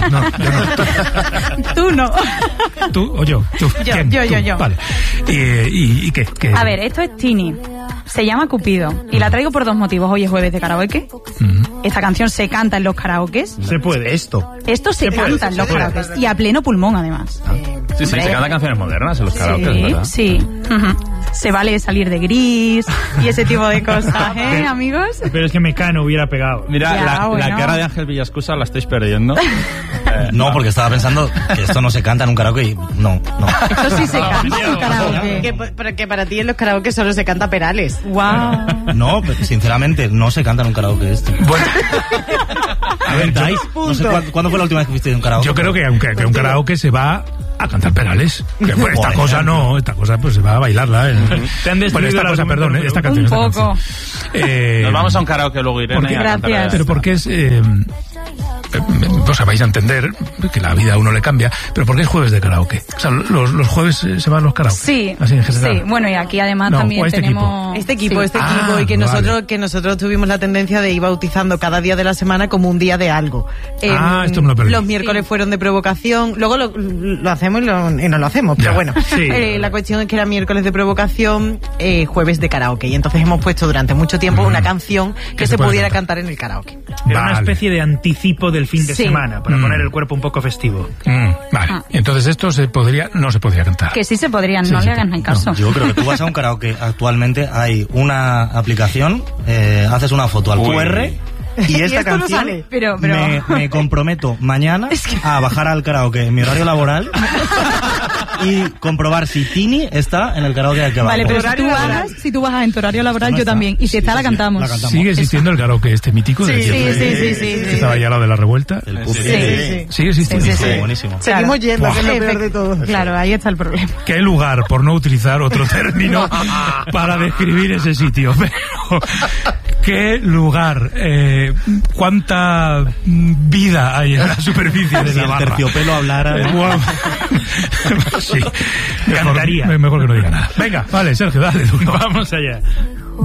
No, yo no. Tú no. ¿Tú o yo? ¿Tú? Yo, ¿Quién? yo, ¿Tú? yo, yo. Vale. ¿Y qué? A ver, esto es Tini. Se llama Cupido. Y la traigo por dos motivos. Hoy es jueves de karaoke. Esta canción se canta en los karaokes. Se puede. Esto se canta en los karaokes. Y a pleno pulmón, además. Sí, se cantan canciones modernas en los karaokes, ¿verdad? Sí. Se vale salir de Gris y ese tipo de cosas, ¿eh, amigos? Pero es que Mecano hubiera pegado. Mira, Ya, la bueno. cara de Ángel Villascusa la estáis perdiendo. No, porque estaba pensando que esto no se canta en un karaoke y no. Esto sí se canta en un karaoke. Que para ti en los karaoke solo se canta Perales. Wow. No, pero sinceramente, no se canta en un karaoke esto. Bueno, A ver, no sé ¿cuándo fue la última vez que fuiste en un karaoke? yo creo que aunque un karaoke se va a cantar Perales. Que, pues, esta cosa no, esta cosa pues se va a bailarla. Te han destruido Bueno, esta el cosa, argumento perdón, número esta uno. canción. Un esta poco. canción. Nos vamos a un karaoke luego, Irene. ¿Por qué? a cantar Gracias. Pero porque es... o sea, vais a entender que la vida a uno le cambia, pero ¿por qué es jueves de karaoke? O sea, los jueves se van los karaoke. Sí, así en general. sí. Bueno, y aquí además No, también o este tenemos... Este equipo Sí. y que vale. nosotros tuvimos la tendencia de ir bautizando cada día de la semana como un día de algo. Esto me lo perdí. Los miércoles fueron de provocación, luego lo hacemos y no lo hacemos, pero Ya. bueno. Sí. La cuestión es que era miércoles de provocación, jueves de karaoke, y entonces hemos puesto durante mucho tiempo una canción que se puede pudiera cantar. cantar en el karaoke. Era una Vale. especie de anticipo del fin de Sí. semana, para poner el cuerpo un poco festivo. Vale. Entonces esto no se podría cantar. Que sí se podrían, Sí, no sí, le hagan ni caso. Yo creo que tú vas a un karaoke actualmente, hay una aplicación, haces una foto al Uy. QR y esta esto no canción sale. Pero- Me comprometo mañana a bajar al karaoke en mi horario laboral y comprobar si Tini está en el karaoke al que Vale, vamos. pero si tú bajas en tu horario laboral, No yo está. también. Y si está, la cantamos. la cantamos. ¿Sigue existiendo el karaoke este mítico? Sí, de sí, siempre? sí. Que estaba ya al lado de la revuelta. El pub. Sí. Sigue existiendo. Sí, sí, sí. Buenísimo. Seguimos yendo, Buah. que es lo peor de todo. Claro, ahí está el problema. ¿Qué lugar, por no utilizar otro término, para describir ese sitio? Pero, ¿qué lugar? ¿Cuánta vida hay en la superficie de Si la el barra? terciopelo hablara... Guau. Sí. Cantaría. Mejor que no diga nada. Venga, vale, Sergio, dale. Tú. Vamos allá.